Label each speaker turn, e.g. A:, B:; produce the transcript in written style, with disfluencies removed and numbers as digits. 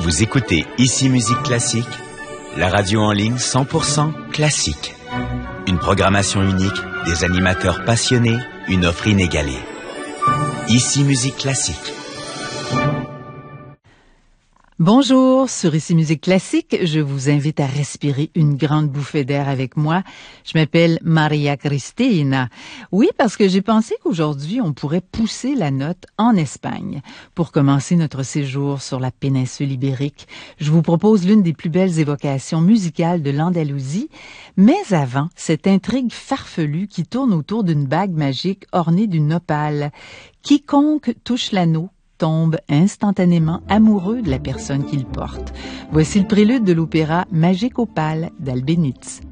A: Vous écoutez Ici Musique Classique, la radio en ligne 100% classique. Une programmation unique, des animateurs passionnés, une offre inégalée. Ici Musique Classique.
B: Bonjour, sur Ici Musique Classique, je vous invite à respirer une grande bouffée d'air avec moi. Je m'appelle Maria Cristina. Oui, parce que j'ai pensé qu'aujourd'hui, on pourrait pousser la note en Espagne. Pour commencer notre séjour sur la péninsule ibérique, je vous propose l'une des plus belles évocations musicales de l'Andalousie. Mais avant, cette intrigue farfelue qui tourne autour d'une bague magique ornée d'une opale. Quiconque touche l'anneau tombe instantanément amoureux de la personne qu'il porte. Voici le prélude de l'opéra Magique Opale d'Albéniz.